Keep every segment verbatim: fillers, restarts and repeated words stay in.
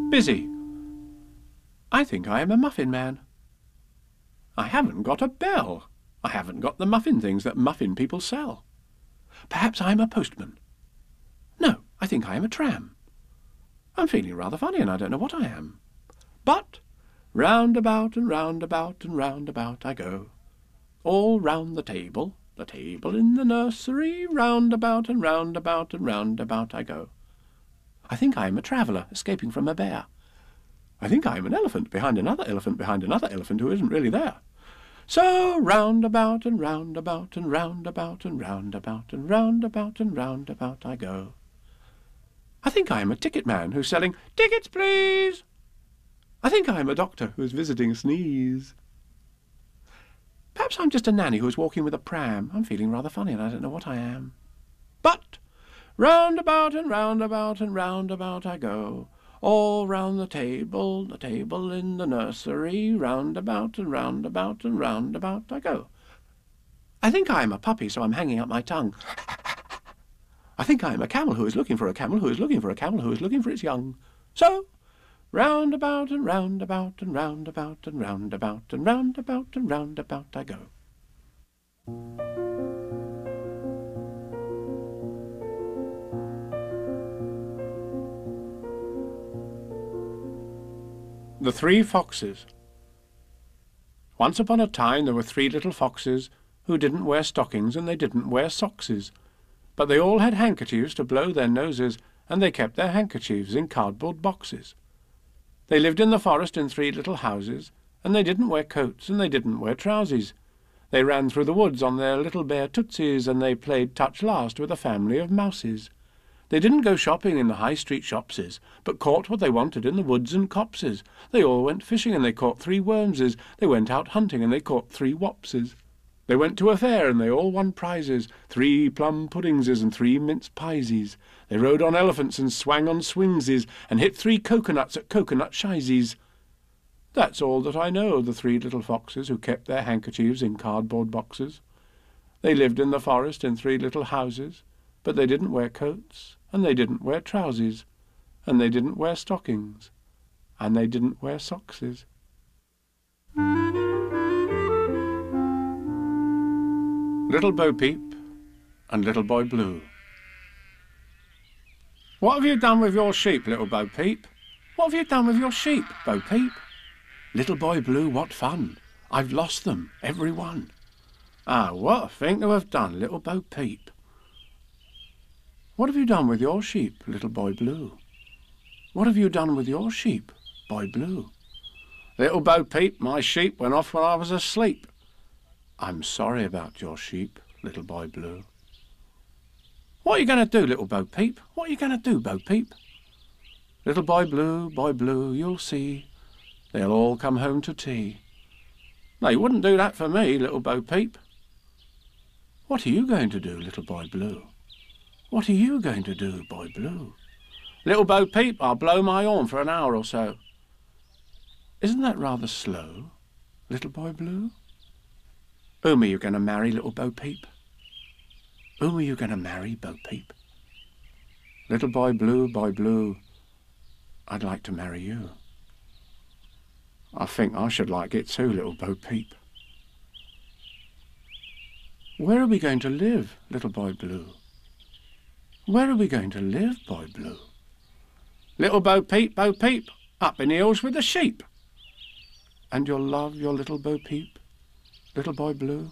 Busy. I think I am a muffin man. I haven't got a bell. I haven't got the muffin things that muffin people sell. Perhaps I am a postman. No, I think I am a tram. I'm feeling rather funny and I don't know what I am. But round about and round about and round about I go. All round the table, the table in the nursery, round about and round about and round about I go. I think I am a traveller escaping from a bear. I think I am an elephant behind another elephant behind another elephant who isn't really there. So round about and round about and round about and round about and round about and round about I go. I think I am a ticket man who's selling tickets, please. I think I am a doctor who is visiting a sneeze. Perhaps I'm just a nanny who is walking with a pram. I'm feeling rather funny and I don't know what I am. But round about and round about and round about I go. All round the table, the table in the nursery, round about and round about and round about I go. I think I am a puppy, so I'm hanging out my tongue. I think I am a camel who is looking for a camel who is looking for a camel who is looking for its young. So round about and round about and round about and round about and round about and round about I go. The Three Foxes. Once upon a time there were three little foxes who didn't wear stockings and they didn't wear sockses, but they all had handkerchiefs to blow their noses, and they kept their handkerchiefs in cardboard boxes. They lived in the forest in three little houses, and they didn't wear coats and they didn't wear trousies. They ran through the woods on their little bare tootsies, and they played touch last with a family of mouses. They didn't go shopping in the high street shopses, but caught what they wanted in the woods and copses. They all went fishing and they caught three wormses. They went out hunting and they caught three wopses. They went to a fair and they all won prizes, three plum puddingses and three mince piesies. They rode on elephants and swang on swingsies, and hit three coconuts at coconut shiesies. That's all that I know of the three little foxes who kept their handkerchiefs in cardboard boxes. They lived in the forest in three little houses, but they didn't wear coats, and they didn't wear trousies, and they didn't wear stockings, and they didn't wear sockses. Little Bo Peep and Little Boy Blue. What have you done with your sheep, Little Bo Peep? What have you done with your sheep, Bo Peep? Little Boy Blue, what fun! I've lost them, every one. Ah, what a thing to have done, Little Bo Peep. What have you done with your sheep, Little Boy Blue? What have you done with your sheep, Boy Blue? Little Bo Peep, my sheep went off when I was asleep. I'm sorry about your sheep, Little Boy Blue. What are you going to do, Little Bo Peep? What are you going to do, Bo Peep? Little Boy Blue, Boy Blue, you'll see, they'll all come home to tea. No, you wouldn't do that for me, Little Bo Peep. What are you going to do, Little Boy Blue? What are you going to do, Boy Blue? Little Bo Peep, I'll blow my horn for an hour or so. Isn't that rather slow, Little Boy Blue? Whom are you going to marry, Little Bo Peep? Whom are you going to marry, Bo Peep? Little Boy Blue, Boy Blue, I'd like to marry you. I think I should like it too, Little Bo Peep. Where are we going to live, Little Boy Blue? Where are we going to live, Boy Blue? Little Bo Peep, Bo Peep, up in the hills with the sheep. And you'll love your Little Bo Peep, Little Boy Blue?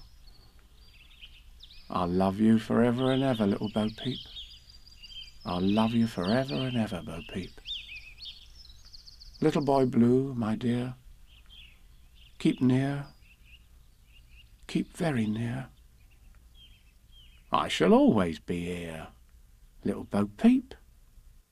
I'll love you forever and ever, Little Bo Peep. I'll love you forever and ever, Bo Peep. Little Boy Blue, my dear, keep near, keep very near. I shall always be here, Little Bo Peep.